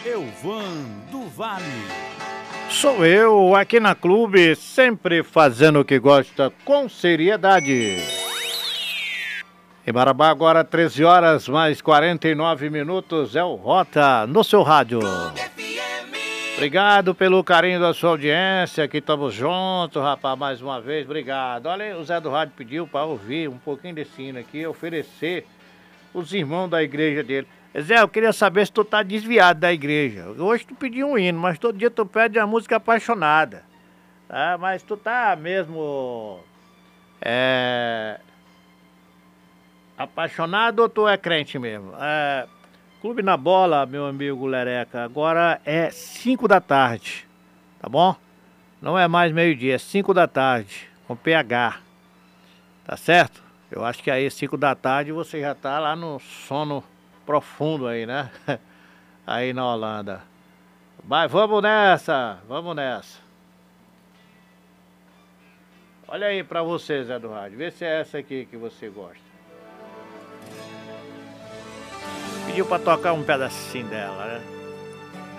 Elvan do Vale. Sou eu, aqui na Clube, sempre fazendo o que gosta com seriedade. Em Marabá, agora 13 horas mais 49 minutos, é o Rota no seu rádio. Obrigado pelo carinho da sua audiência, aqui estamos juntos, rapaz, mais uma vez, obrigado. Olha, o Zé do Rádio pediu para ouvir um pouquinho desse hino aqui, oferecer os irmãos da igreja dele. Zé, eu queria saber se tu tá desviado da igreja. Hoje tu pediu um hino, mas todo dia tu pede a música apaixonada. Tá? Mas tu tá mesmo apaixonado ou tu é crente mesmo? Clube na Bola, meu amigo Lereca, agora é 5 da tarde, tá bom? Não é mais meio-dia, é 5 da tarde, com PH, tá certo? Eu acho que aí 5 da tarde você já tá lá no sono profundo aí, né? Aí na Holanda. Mas vamos nessa, vamos nessa. Olha aí pra você, Zé do Rádio, vê se é essa aqui que você gosta. Pediu pra tocar um pedacinho dela, né?